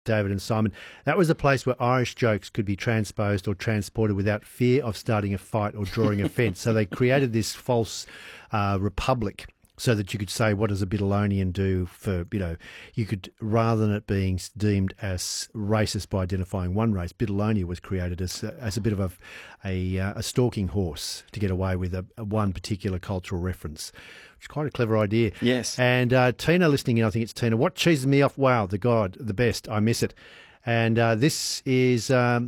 David and Simon. That was a place where Irish jokes could be transposed or transported without fear of starting a fight or drawing a fence. So they created this false republic so that you could say, what does a Biddleonian do for, you could, rather than it being deemed as racist by identifying one race, Biddleonia was created as a bit of a stalking horse to get away with one particular cultural reference. It's quite a clever idea. Yes. And Tina listening in, I think it's Tina. What cheeses me off? Wow, the God, the best. I miss it. And this is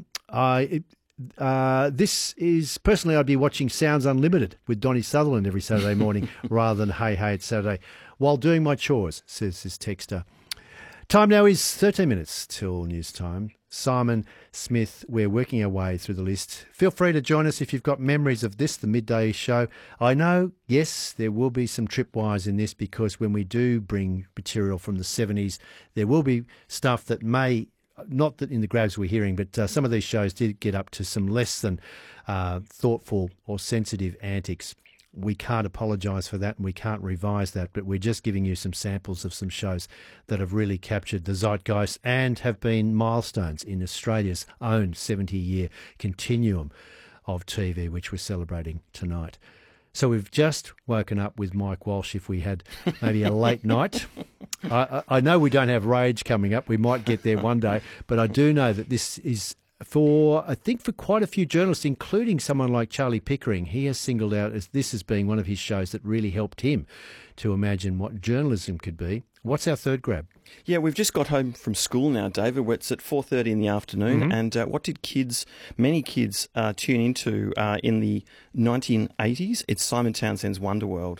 personally, I'd be watching Sounds Unlimited with Donnie Sutherland every Saturday morning rather than Hey Hey It's Saturday while doing my chores, says this texter. Time now is 13 minutes till news time. Simon Smith, we're working our way through the list. Feel free to join us if you've got memories of this, the midday show. I know, yes, there will be some tripwires in this because when we do bring material from the 70s, there will be stuff that may, not that in the grabs we're hearing, but some of these shows did get up to some less than thoughtful or sensitive antics. We can't apologise for that and we can't revise that, but we're just giving you some samples of some shows that have really captured the zeitgeist and have been milestones in Australia's own 70-year continuum of TV, which we're celebrating tonight. So we've just woken up with Mike Walsh if we had maybe a late night. I know we don't have Rage coming up. We might get there one day, but I do know that this is for quite a few journalists, including someone like Charlie Pickering. He has singled out this as being one of his shows that really helped him to imagine what journalism could be. What's our third grab? Yeah, we've just got home from school now, David. It's at 4:30 in the afternoon. And what did many kids, tune into in the 1980s? It's Simon Townsend's Wonderworld.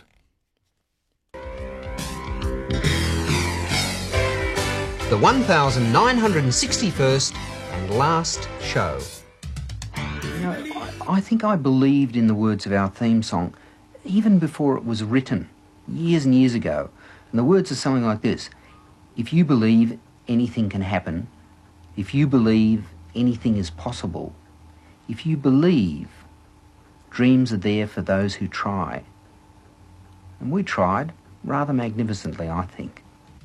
The 1961st and last show. I think I believed in the words of our theme song even before it was written, years and years ago. And the words are something like this: if you believe, anything can happen. If you believe, anything is possible. If you believe, dreams are there for those who try. And we tried rather magnificently, I think.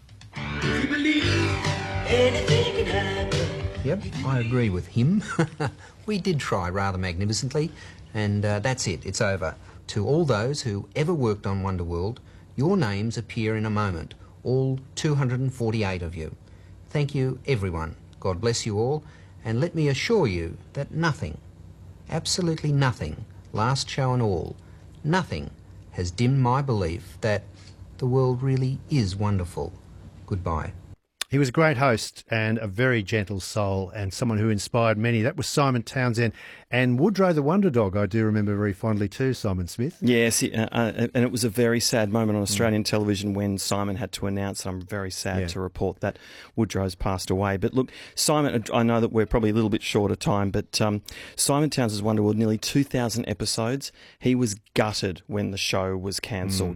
If you believe, anything can happen. Yep, I agree with him. We did try rather magnificently, and that's it, it's over. To all those who ever worked on Wonderworld, your names appear in a moment, all 248 of you. Thank you, everyone. God bless you all, and let me assure you that nothing, absolutely nothing, last show and all, nothing has dimmed my belief that the world really is wonderful. Goodbye. He was a great host and a very gentle soul and someone who inspired many. That was Simon Townsend. And Woodrow the Wonder Dog, I do remember very fondly too, Simon Smith. Yes, and it was a very sad moment on Australian television when Simon had to announce, and I'm very sad to report that Woodrow's passed away. But look, Simon, I know that we're probably a little bit short of time, but Simon Townsend's Wonderworld, nearly 2,000 episodes. He was gutted when the show was cancelled,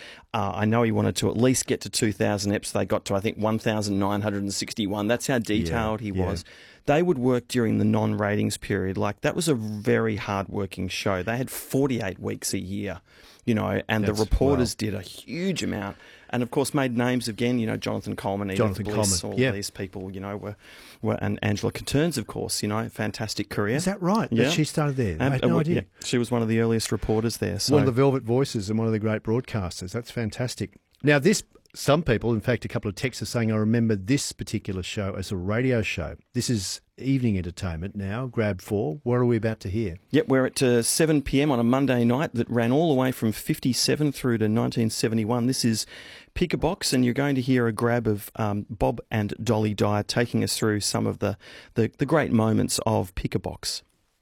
I know he wanted to at least get to 2,000 eps. They got to, I think, 1,961. That's how detailed he was. They would work during the non-ratings period. Like, that was a very hard-working show. They had 48 weeks a year, and the reporters did a huge amount. And, of course, made names again, Jonathan Coleman, Edith Bliss, all these people, were and Angela Caterns, of course, fantastic career. Is that right? Yeah. That she started there? I had no idea. Yeah. She was one of the earliest reporters there. So. One of the Velvet Voices and one of the great broadcasters. That's fantastic. Now, some people, in fact, a couple of texts are saying, I remember this particular show as a radio show. This is evening entertainment now, Grab 4. What are we about to hear? Yep, we're at 7 p.m. on a Monday night that ran all the way from 57 through to 1971. This is Pick a Box, and you're going to hear a grab of Bob and Dolly Dyer taking us through some of the great moments of Pick a Box.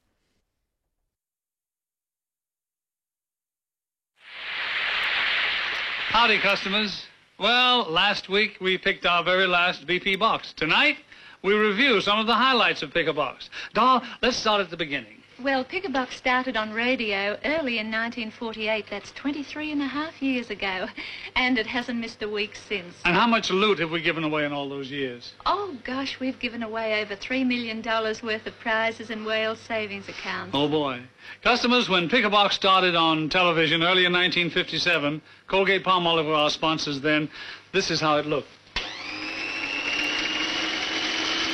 Howdy, customers. Well, last week we picked our very last BP box. Tonight, we review some of the highlights of Pick-a-Box. Doll, let's start at the beginning. Well, Pick-a-Box started on radio early in 1948. That's 23 and a half years ago. And it hasn't missed a week since. And how much loot have we given away in all those years? Oh, gosh, we've given away over $3 million worth of prizes in Wales savings accounts. Oh, boy. Customers, when Pick-a-Box started on television early in 1957, Colgate-Palmolive were our sponsors then, this is how it looked.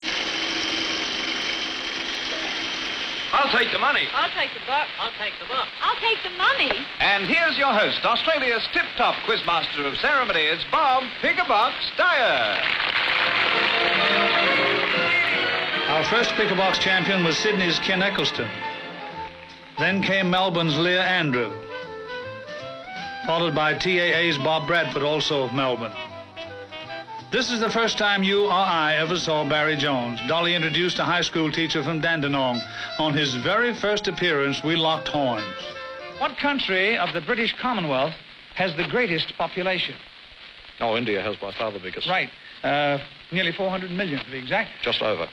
I'll take the money. I'll take the buck. I'll take the buck. I'll take the money. And here's your host, Australia's tip-top quizmaster of ceremonies, Bob Pick-a-Box Dyer. Our first Pick-a-Box champion was Sydney's Ken Eccleston. Then came Melbourne's Leah Andrew, followed by TAA's Bob Bradford, also of Melbourne. This is the first time you or I ever saw Barry Jones. Dolly introduced a high school teacher from Dandenong. On his very first appearance, we locked horns. What country of the British Commonwealth has the greatest population? Oh, India has by far the biggest. Right. Nearly 400 million, to be exact. Just over.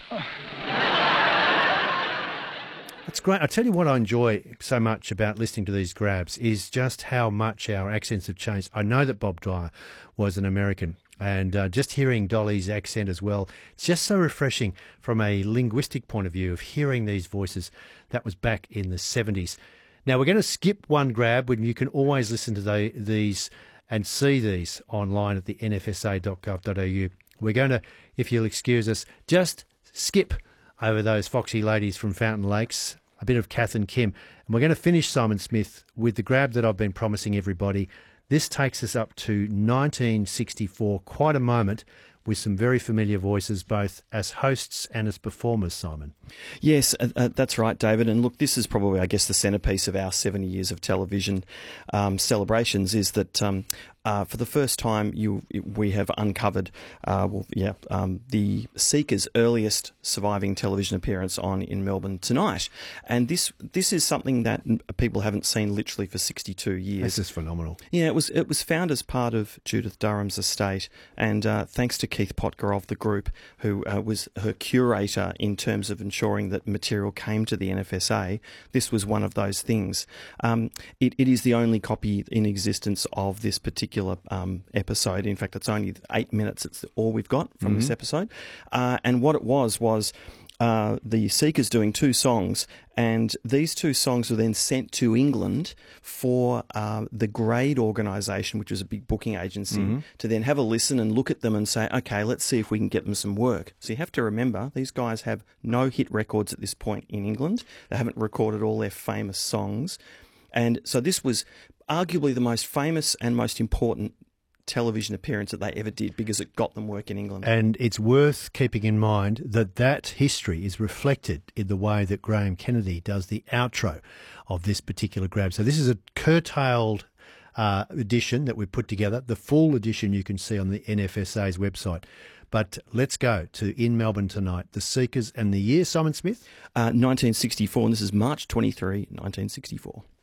That's great. I tell you what I enjoy so much about listening to these grabs is just how much our accents have changed. I know that Bob Dyer was an American, and just hearing Dolly's accent as well, it's just so refreshing from a linguistic point of view of hearing these voices. That was back in the 70s. Now, we're going to skip one grab when you can always listen to these and see these online at the nfsa.gov.au. We're going to, if you'll excuse us, just skip over those foxy ladies from Fountain Lakes, a bit of Kath and Kim. And we're going to finish Simon Smith with the grab that I've been promising everybody. This takes us up to 1964, quite a moment, with some very familiar voices, both as hosts and as performers, Simon. Yes, that's right, David. And look, this is probably, I guess, the centrepiece of our 70 years of television celebrations, is that for the first time we have uncovered the Seekers' earliest surviving television appearance in Melbourne Tonight. And this is something that people haven't seen literally for 62 years. This is phenomenal. Yeah, it was found as part of Judith Durham's estate, and thanks to Keith Potger of the group, who was her curator in terms of ensuring that material came to the NFSA, this was one of those things. It is the only copy in existence of this particular episode. In fact, it's only 8 minutes. It's all we've got from this episode. And what it was the Seekers doing 2 songs, and these 2 songs were then sent to England for the Grade organisation, which was a big booking agency, to then have a listen and look at them and say, okay, let's see if we can get them some work. So you have to remember, these guys have no hit records at this point in England. They haven't recorded all their famous songs. And so this was arguably the most famous and most important television appearance that they ever did, because it got them work in England. And it's worth keeping in mind that history is reflected in the way that Graham Kennedy does the outro of this particular grab. So this is a curtailed edition that we put together. The full edition you can see on the NFSA's website. But let's go to In Melbourne Tonight, the Seekers and the year, Simon Smith? 1964, and this is March 23, 1964.